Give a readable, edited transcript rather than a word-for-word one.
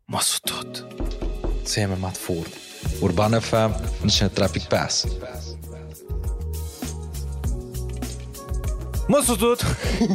Masutut. Insieme Matt Ford. Urban FM, National Traffic Pass. Masutut.